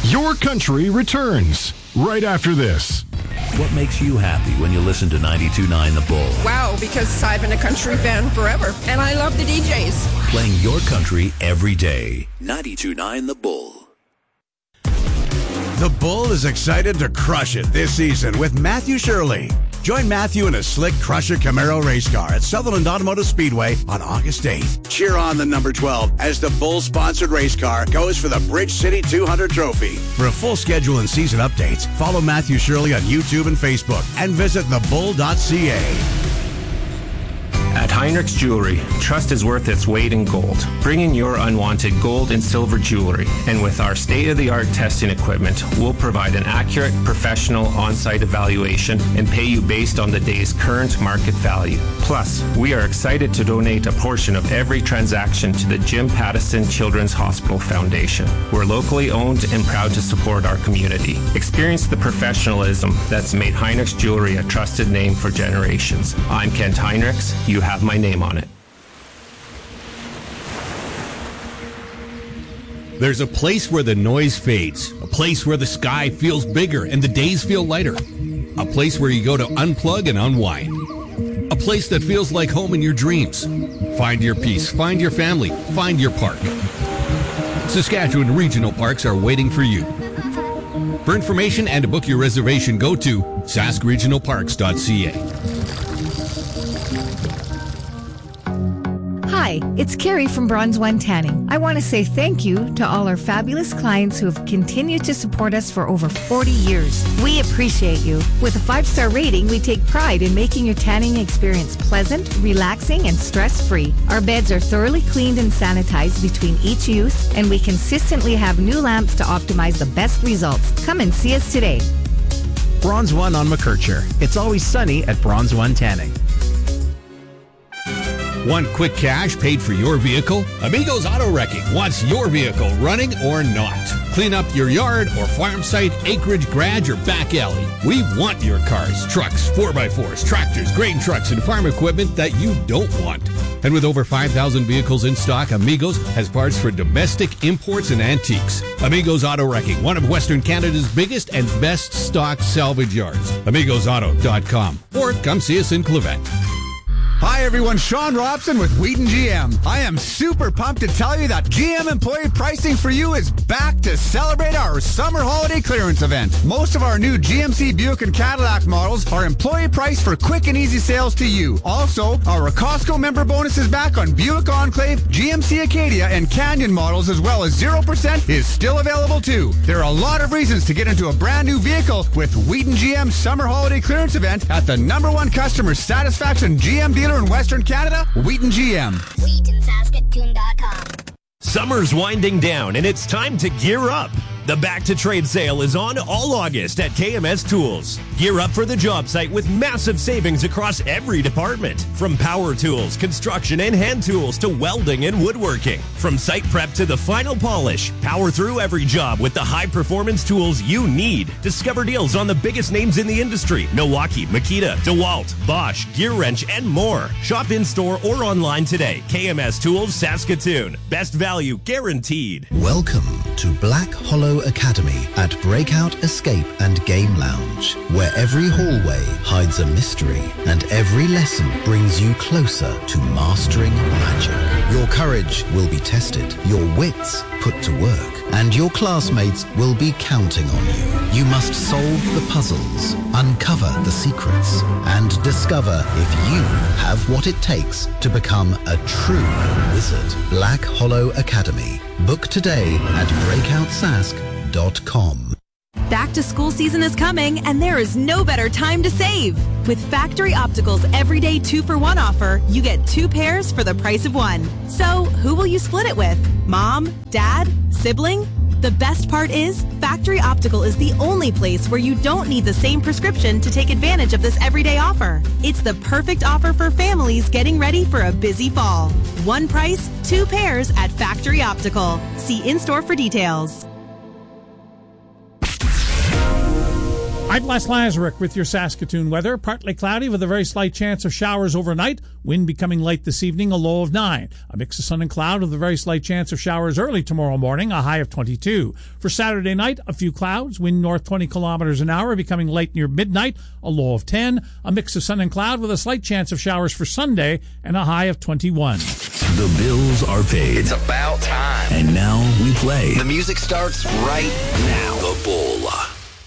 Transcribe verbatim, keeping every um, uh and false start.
Your Country returns right after this. What makes you happy when you listen to ninety-two point nine The Bull? Wow, because I've been a country fan forever, and I love the D Js. Playing your country every day. ninety-two point nine The Bull. The Bull is excited to crush it this season with Matthew Shirley. Join Matthew in a slick Crusher Camaro race car at Sutherland Automotive Speedway on August eighth. Cheer on the number twelve as the Bull-sponsored race car goes for the Bridge City two hundred trophy. For a full schedule and season updates, follow Matthew Shirley on YouTube and Facebook and visit the bull dot c a. At Heinrich's Jewelry, trust is worth its weight in gold. Bring in your unwanted gold and silver jewelry, and with our state-of-the-art testing equipment, we'll provide an accurate, professional on-site evaluation and pay you based on the day's current market value. Plus, we are excited to donate a portion of every transaction to the Jim Pattison Children's Hospital Foundation. We're locally owned and proud to support our community. Experience the professionalism that's made Heinrich's Jewelry a trusted name for generations. I'm Kent Heinrichs. You have my name on it. There's a place where the noise fades, a place where the sky feels bigger and the days feel lighter, a place where you go to unplug and unwind, a place that feels like home in your dreams. Find your peace, find your family, find your park. Saskatchewan Regional Parks are waiting for you. For information and to book your reservation, go to sask regional parks dot c a. Hi, it's Carrie from Bronze One Tanning. I want to say thank you to all our fabulous clients who have continued to support us for over forty years. We appreciate you. With a five-star rating, we take pride in making your tanning experience pleasant, relaxing, and stress-free. Our beds are thoroughly cleaned and sanitized between each use, and we consistently have new lamps to optimize the best results. Come and see us today. Bronze One on McKercher. It's always sunny at Bronze One Tanning. Want quick cash paid for your vehicle? Amigos Auto Wrecking wants your vehicle running or not. Clean up your yard or farm site, acreage, garage, or back alley. We want your cars, trucks, four by fours, tractors, grain trucks, and farm equipment that you don't want. And with over five thousand vehicles in stock, Amigos has parts for domestic, imports, and antiques. Amigos Auto Wrecking, one of Western Canada's biggest and best stock salvage yards. amigos auto dot com. Or come see us in Clevet. Hi everyone, Sean Robson with Wheaton G M. I am super pumped to tell you that G M Employee Pricing for You is back to celebrate our summer holiday clearance event. Most of our new G M C Buick and Cadillac models are employee priced for quick and easy sales to you. Also, our Costco member bonus is back on Buick Enclave, G M C Acadia, and Canyon models, as well as zero percent is still available too. There are a lot of reasons to get into a brand new vehicle with Wheaton G M's summer holiday clearance event at the number one customer satisfaction G M dealer in Western Canada, Wheaton G M. Wheaton Saskatoon dot com. Summer's winding down and it's time to gear up. The Back to Trade sale is on all August at K M S Tools. Gear up for the job site with massive savings across every department. From power tools, construction, and hand tools to welding and woodworking. From site prep to the final polish, power through every job with the high-performance tools you need. Discover deals on the biggest names in the industry: Milwaukee, Makita, DeWalt, Bosch, Gear Wrench, and more. Shop in-store or online today. K M S Tools Saskatoon. Best value guaranteed. Welcome to Black Hollow Academy at Breakout Escape and Game Lounge, where every hallway hides a mystery and every lesson brings you closer to mastering magic. Your courage will be tested, your wits put to work, and your classmates will be counting on you. You must solve the puzzles, uncover the secrets, and discover if you have what it takes to become a true wizard. Black Hollow Academy. Book today at breakout sask dot com. Back to school season is coming, and there is no better time to save. With Factory Optical's everyday two-for-one offer, you get two pairs for the price of one. So, who will you split it with? Mom? Dad? Sibling? The best part is, Factory Optical is the only place where you don't need the same prescription to take advantage of this everyday offer. It's the perfect offer for families getting ready for a busy fall. One price, two pairs at Factory Optical. See in-store for details. I'm Les Lazaruk with your Saskatoon weather. Partly cloudy with a very slight chance of showers overnight. Wind becoming light this evening, a low of nine. A mix of sun and cloud with a very slight chance of showers early tomorrow morning, a high of twenty-two. For Saturday night, a few clouds, wind north twenty kilometers an hour, becoming light near midnight, a low of ten. A mix of sun and cloud with a slight chance of showers for Sunday and a high of twenty-one. The bills are paid. It's about time. And now we play. The music starts right now. The Bull.